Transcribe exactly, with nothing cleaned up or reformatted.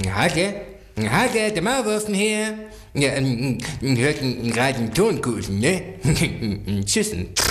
Hake, Hake, der Maulwurfen hier. Ja, ähm, hört gerade einen Tonkuchen, ne? Tschüssen.